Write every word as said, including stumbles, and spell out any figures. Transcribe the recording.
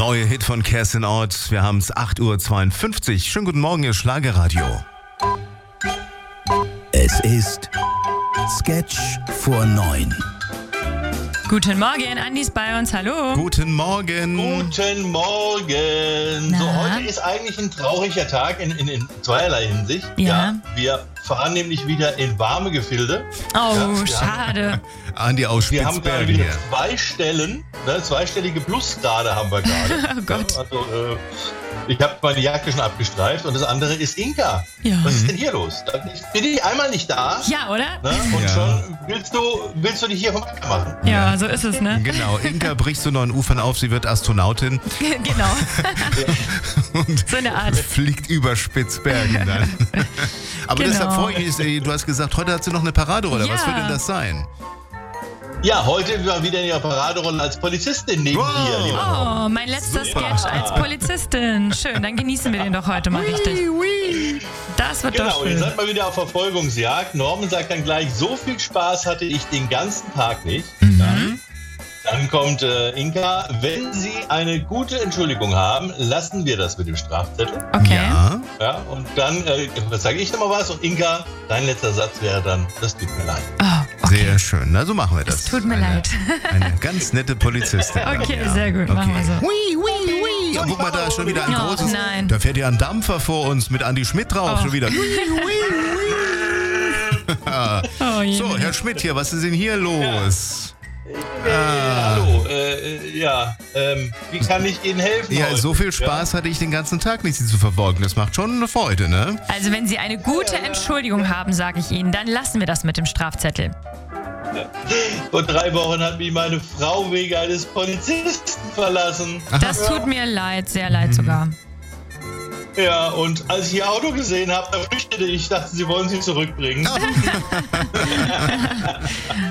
Neue Hit von Kerstin Ott. Wir haben es acht Uhr zweiundfünfzig. Schönen guten Morgen, Ihr Schlagerradio. Es ist Sketch vor neun. Guten Morgen, Andi ist bei uns, hallo. Guten Morgen. Guten Morgen. Na? So, heute ist eigentlich ein trauriger Tag in, in, in zweierlei Hinsicht. Ja. Wir fahren nämlich wieder in warme Gefilde. Oh, Ja, schade. Andi aus Wir haben gerade Spitzbergen wieder hier. zwei Stellen, ne, zweistellige Plusgrade haben wir gerade. Oh Gott. Ja, also, äh, ich habe meine Jacke schon abgestreift und das andere ist Inka. Ja. Was ist denn hier los? Da bin ich einmal nicht da. Ja, oder? Ne, und Ja. schon willst du, willst du dich hier vom Acker machen. Ja, so ist es, ne? Genau, Inka bricht zu neuen Ufern auf, sie wird Astronautin Genau. und So eine Art. fliegt über Spitzbergen dann. Aber Genau. deshalb freue ich mich, du hast gesagt, heute hat sie noch eine Paraderolle. Ja. Was wird denn das sein? Ja, heute war wieder in ihrer Paraderolle als Polizistin neben Wow. dir, lieber Tom. Oh, mein letzter Super. Sketch als Polizistin. Schön, dann genießen wir den doch heute mal richtig. Das wird doch Genau, ihr schön. seid mal wieder auf Verfolgungsjagd. Norman sagt dann gleich, so viel Spaß hatte ich den ganzen Tag nicht. Mhm. Dann kommt äh, Inka, wenn Sie eine gute Entschuldigung haben, lassen wir das mit dem Strafzettel. Okay. Ja. Ja, und dann äh, sage ich nochmal was und Inka, dein letzter Satz wäre dann, das tut mir leid. Oh, okay. Sehr schön. Na, so machen wir das. Es tut mir eine, leid. Eine ganz nette Polizistin. Okay, Ja. sehr gut, machen wir so. Hui, hui, hui. Und guck mal, da ist schon wieder ein Oh, großes... nein. Da fährt ja ein Dampfer vor uns mit Andi Schmidt drauf. Oh. Schon wieder. Hui, hui, Oh, hui. je. So, Herr Schmidt hier, was ist denn hier los? Äh, hallo, äh, ja, ähm, wie kann ich Ihnen helfen? Ja, heute? so viel Spaß hatte ich den ganzen Tag nicht, Sie zu verfolgen. Das macht schon eine Freude, ne? Also wenn Sie eine gute Entschuldigung haben, sage ich Ihnen, dann lassen wir das mit dem Strafzettel. Ja. Vor drei Wochen hat mich meine Frau wegen eines Polizisten verlassen. Das tut mir leid, sehr leid sogar. Ja, und als ich ihr Auto gesehen habe, da flüchtete ich. Ich dachte, sie wollen sie zurückbringen.